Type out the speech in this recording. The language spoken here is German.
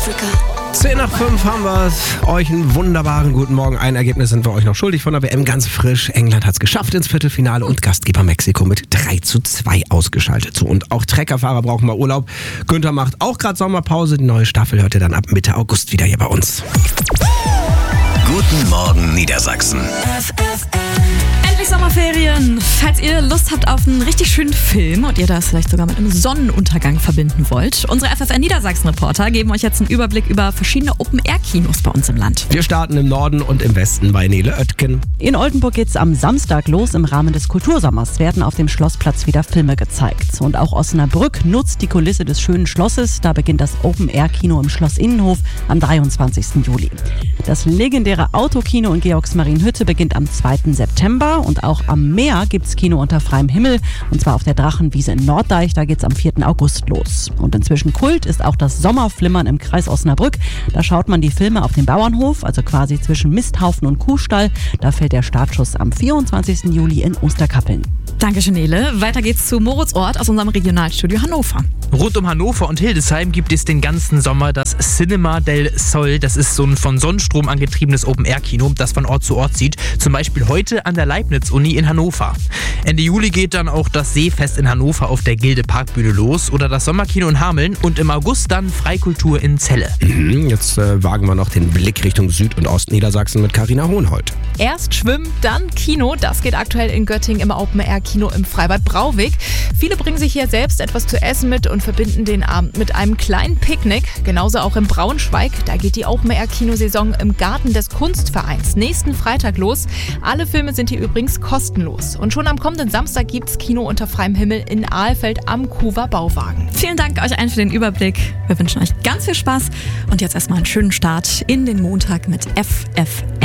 Africa. 10:05 haben wir es. Euch einen wunderbaren guten Morgen. Ein Ergebnis sind wir euch noch schuldig von der WM. Ganz frisch. England hat es geschafft ins Viertelfinale und Gastgeber Mexiko mit 3:2 ausgeschaltet. So, und auch Treckerfahrer brauchen mal Urlaub. Günther macht auch gerade Sommerpause. Die neue Staffel hört ihr dann ab Mitte August wieder hier bei uns. Guten Morgen Niedersachsen. Endlich Sommerferien. Falls ihr Lust habt auf einen richtig schönen Film und ihr das vielleicht sogar mit einem Sonnenuntergang verbinden wollt, unsere FFN Niedersachsen-Reporter geben euch jetzt einen Überblick über verschiedene Open-Air-Kinos bei uns im Land. Wir starten im Norden und im Westen bei Nele Oetken. In Oldenburg geht's am Samstag los. Im Rahmen des Kultursommers werden auf dem Schlossplatz wieder Filme gezeigt. Und auch Osnabrück nutzt die Kulisse des schönen Schlosses. Da beginnt das Open-Air-Kino im Schloss Innenhof am 23. Juli. Das legendäre Autokino in Georgsmarienhütte beginnt am 2. September. Und auch am Meer gibt's Kino unter freiem Himmel. Und zwar auf der Drachenwiese in Norddeich. Da geht's am 4. August los. Und inzwischen Kult ist auch das Sommerflimmern im Kreis Osnabrück. Da schaut man die Filme auf dem Bauernhof, also quasi zwischen Misthaufen und Kuhstall. Da fällt der Startschuss am 24. Juli in Osterkappeln. Dankeschön, Nele. Weiter geht's zu Moritz Ort aus unserem Regionalstudio Hannover. Rund um Hannover und Hildesheim gibt es den ganzen Sommer das Cinema del Sol. Das ist so ein von Sonnenstrom angetriebenes Open-Air-Kino, das von Ort zu Ort zieht. Zum Beispiel heute an der Leibniz-Uni in Hannover. Ende Juli geht dann auch das Seefest in Hannover auf der Gilde Parkbühne los oder das Sommerkino in Hameln und im August dann Freikultur in Celle. Jetzt wagen wir noch den Blick Richtung Süd- und Ostniedersachsen mit Carina Hohenhold. Erst Schwimmen, dann Kino. Das geht aktuell in Göttingen im Open-Air-Kino im Freibad Brauweg. Viele bringen sich hier selbst etwas zu essen mit und verbinden den Abend mit einem kleinen Picknick. Genauso auch in Braunschweig. Da geht die Open-Air-Kinosaison im Garten des Kunstvereins nächsten Freitag los. Alle Filme sind hier übrigens kostenlos. Und schon am kommenden Samstag gibt's Kino unter freiem Himmel in Ahlfeld am Kuwer Bauwagen. Vielen Dank euch allen für den Überblick. Wir wünschen euch ganz viel Spaß und jetzt erstmal einen schönen Start in den Montag mit FFN.